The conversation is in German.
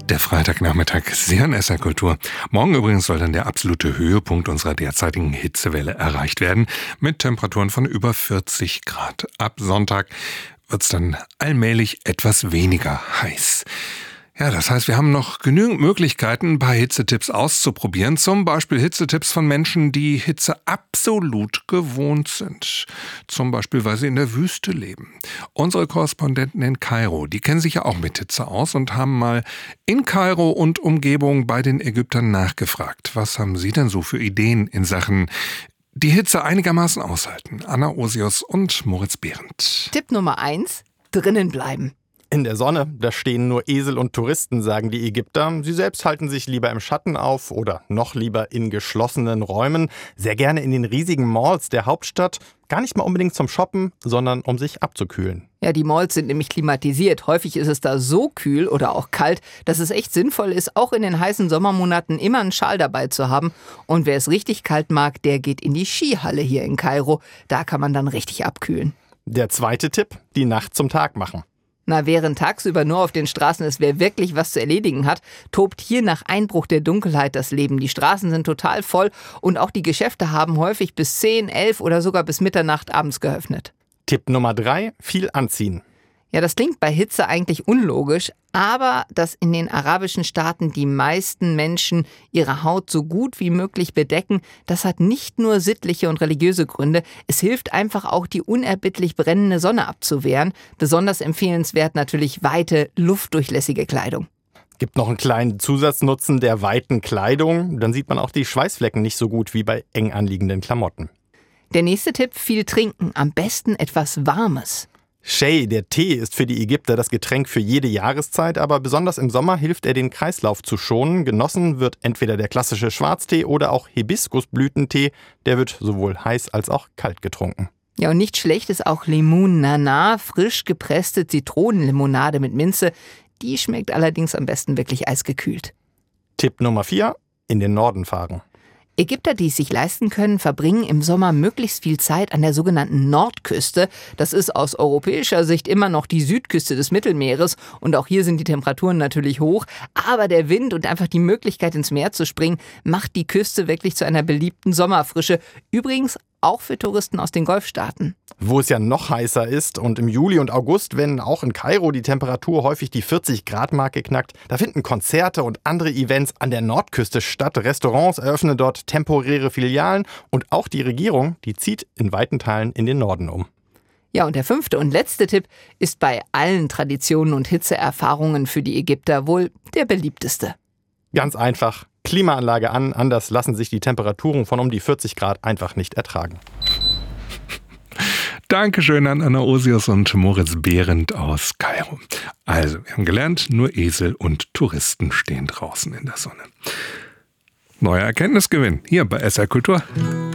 Der Freitagnachmittag sehr in SR Kultur. Morgen übrigens soll dann der absolute Höhepunkt unserer derzeitigen Hitzewelle erreicht werden, mit Temperaturen von über 40 Grad. Ab Sonntag wird es dann allmählich etwas weniger heiß. Ja, das heißt, wir haben noch genügend Möglichkeiten, ein paar Hitzetipps auszuprobieren. Zum Beispiel Hitzetipps von Menschen, die Hitze absolut gewohnt sind. Zum Beispiel, weil sie in der Wüste leben. Unsere Korrespondenten in Kairo, die kennen sich ja auch mit Hitze aus und haben mal in Kairo und Umgebung bei den Ägyptern nachgefragt. Was haben sie denn so für Ideen in Sachen die Hitze einigermaßen aushalten? Anna Osius und Moritz Behrendt. Tipp Nummer 1, drinnen bleiben. In der Sonne, da stehen nur Esel und Touristen, sagen die Ägypter. Sie selbst halten sich lieber im Schatten auf oder noch lieber in geschlossenen Räumen. Sehr gerne in den riesigen Malls der Hauptstadt. Gar nicht mal unbedingt zum Shoppen, sondern um sich abzukühlen. Ja, die Malls sind nämlich klimatisiert. Häufig ist es da so kühl oder auch kalt, dass es echt sinnvoll ist, auch in den heißen Sommermonaten immer einen Schal dabei zu haben. Und wer es richtig kalt mag, der geht in die Skihalle hier in Kairo. Da kann man dann richtig abkühlen. Der zweite Tipp, die Nacht zum Tag machen. Na, während tagsüber nur auf den Straßen ist, wer wirklich was zu erledigen hat, tobt hier nach Einbruch der Dunkelheit das Leben. Die Straßen sind total voll und auch die Geschäfte haben häufig bis 10, 11 oder sogar bis Mitternacht abends geöffnet. Tipp Nummer 3, viel anziehen. Ja, das klingt bei Hitze eigentlich unlogisch, aber dass in den arabischen Staaten die meisten Menschen ihre Haut so gut wie möglich bedecken, das hat nicht nur sittliche und religiöse Gründe. Es hilft einfach auch, die unerbittlich brennende Sonne abzuwehren. Besonders empfehlenswert natürlich weite, luftdurchlässige Kleidung. Gibt noch einen kleinen Zusatznutzen der weiten Kleidung. Dann sieht man auch die Schweißflecken nicht so gut wie bei eng anliegenden Klamotten. Der nächste Tipp, viel trinken, am besten etwas Warmes. Shay, der Tee, ist für die Ägypter das Getränk für jede Jahreszeit, aber besonders im Sommer hilft er, den Kreislauf zu schonen. Genossen wird entweder der klassische Schwarztee oder auch Hibiskusblütentee. Der wird sowohl heiß als auch kalt getrunken. Ja, und nicht schlecht ist auch Limon Nana, frisch gepresste Zitronenlimonade mit Minze. Die schmeckt allerdings am besten wirklich eisgekühlt. Tipp Nummer 4, in den Norden fahren. Ägypter, die es sich leisten können, verbringen im Sommer möglichst viel Zeit an der sogenannten Nordküste. Das ist aus europäischer Sicht immer noch die Südküste des Mittelmeeres. Und auch hier sind die Temperaturen natürlich hoch. Aber der Wind und einfach die Möglichkeit, ins Meer zu springen, macht die Küste wirklich zu einer beliebten Sommerfrische. Übrigens auch für Touristen aus den Golfstaaten. Wo es ja noch heißer ist und im Juli und August, wenn auch in Kairo die Temperatur häufig die 40-Grad-Marke knackt, da finden Konzerte und andere Events an der Nordküste statt. Restaurants eröffnen dort temporäre Filialen und auch die Regierung, die zieht in weiten Teilen in den Norden um. Ja, und der 5. und letzte Tipp ist bei allen Traditionen und Hitzeerfahrungen für die Ägypter wohl der beliebteste. Ganz einfach, Klimaanlage an, anders lassen sich die Temperaturen von um die 40 Grad einfach nicht ertragen. Dankeschön an Anna Osius und Moritz Behrendt aus Kairo. Also, wir haben gelernt, nur Esel und Touristen stehen draußen in der Sonne. Neuer Erkenntnisgewinn hier bei SR Kultur.